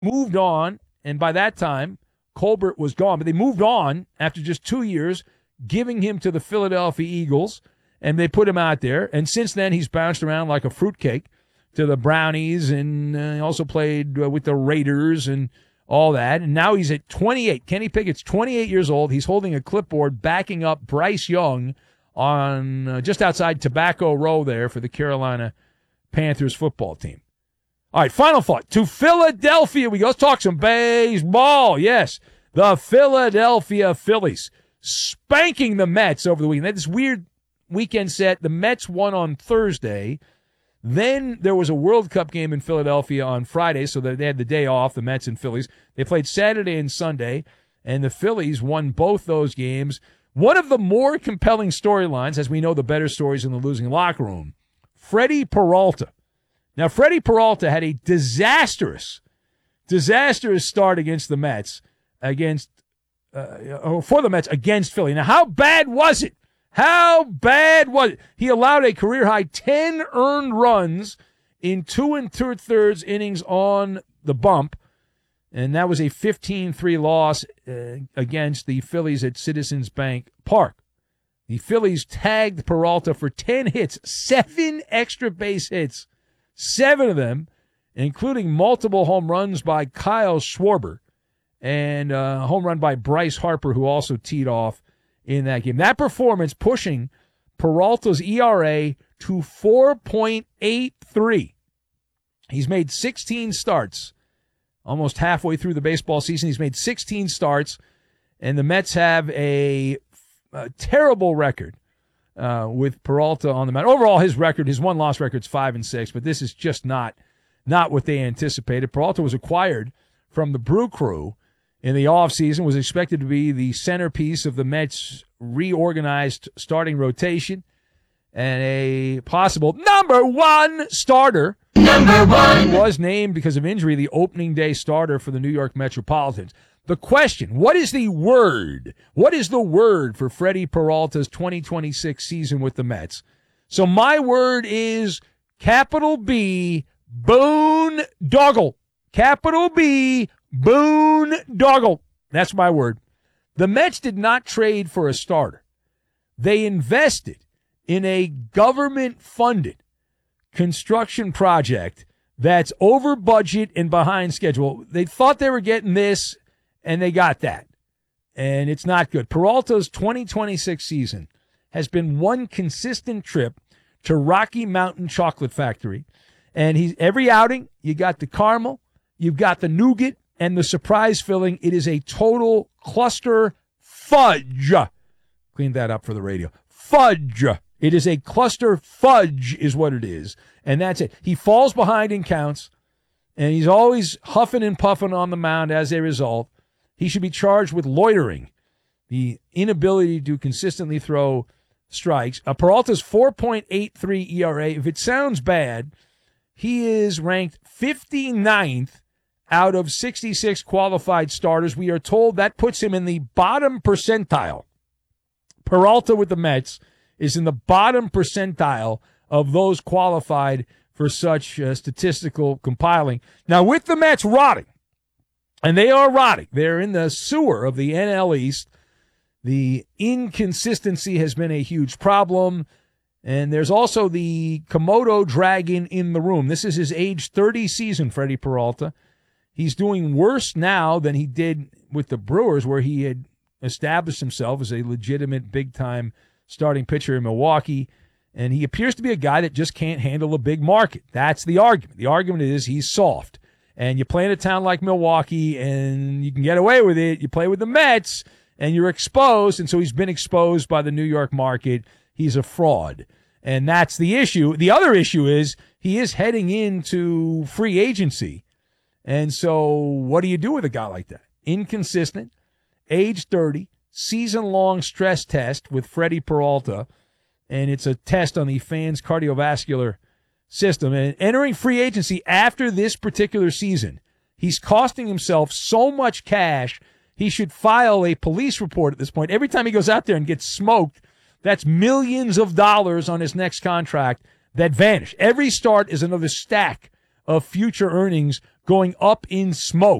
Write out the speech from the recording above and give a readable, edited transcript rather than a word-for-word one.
moved on, and by that time, Colbert was gone. But they moved on after just 2 years, giving him to the Philadelphia Eagles, and they put him out there. And since then, he's bounced around like a fruitcake to the Brownies, and he also played with the Raiders and all that. And now he's at 28. Kenny Pickett's 28 years old. He's holding a clipboard backing up Bryce Young on just outside Tobacco Row there for the Carolina Panthers football team. All right, final thought. To Philadelphia we go. Let's talk some baseball. Yes, the Philadelphia Phillies spanking the Mets over the weekend. They had this weird weekend set. The Mets won on Thursday. Then there was a World Cup game in Philadelphia on Friday, so they had the day off, the Mets and Phillies. They played Saturday and Sunday, and the Phillies won both those games. One of the more compelling storylines, as we know the better stories in the losing locker room, Freddie Peralta. Now, Freddie Peralta had a disastrous start against the Mets, for the Mets against Philly. Now, how bad was it? How bad was it? He allowed a career-high 10 earned runs in 2 2/3 innings on the bump, and that was a 15-3 loss against the Phillies at Citizens Bank Park. The Phillies tagged Peralta for 10 hits, 7 extra base hits, 7 of them, including multiple home runs by Kyle Schwarber and a home run by Bryce Harper, who also teed off in that game. That performance pushing Peralta's ERA to 4.83. He's made 16 starts, almost halfway through the baseball season. He's made 16 starts, and the Mets have a terrible record with Peralta on the mound. Overall, his win-loss record is 5-6, but this is just not what they anticipated. Peralta was acquired from the Brew Crew in the offseason, was expected to be the centerpiece of the Mets' reorganized starting rotation and a possible number one starter. Number one was named because of injury the opening day starter for the New York Metropolitans. The question, what is the word? What is the word for Freddie Peralta's 2026 season with the Mets? So my word is capital B, boondoggle. Capital B, boondoggle. That's my word. The Mets did not trade for a starter. They invested in a government-funded construction project that's over budget and behind schedule. They thought they were getting this, and they got that. And it's not good. Peralta's 2026 season has been one consistent trip to Rocky Mountain Chocolate Factory. And every outing, you got the caramel, you've got the nougat, and the surprise filling. It is a total cluster fudge. Clean that up for the radio. Fudge. It is a cluster fudge is what it is. And that's it. He falls behind in counts, and he's always huffing and puffing on the mound as a result. He should be charged with loitering, the inability to consistently throw strikes. Peralta's 4.83 ERA, if it sounds bad, he is ranked 59th out of 66 qualified starters. We are told that puts him in the bottom percentile. Peralta with the Mets is in the bottom percentile of those qualified for such statistical compiling. Now, with the Mets rotting, and they are rotting, they're in the sewer of the NL East. The inconsistency has been a huge problem. And there's also the Komodo dragon in the room. This is his age 30 season, Freddie Peralta. He's doing worse now than he did with the Brewers, where he had established himself as a legitimate big-time starting pitcher in Milwaukee. And he appears to be a guy that just can't handle a big market. That's the argument. The argument is he's soft. And you play in a town like Milwaukee, and you can get away with it. You play with the Mets, and you're exposed. And so he's been exposed by the New York market. He's a fraud. And that's the issue. The other issue is he is heading into free agency. And so what do you do with a guy like that? Inconsistent, age 30, season-long stress test with Freddie Peralta. And it's a test on the fans' cardiovascular system. And entering free agency after this particular season, he's costing himself so much cash, he should file a police report at this point. Every time he goes out there and gets smoked, that's millions of dollars on his next contract that vanish. Every start is another stack of future earnings going up in smoke.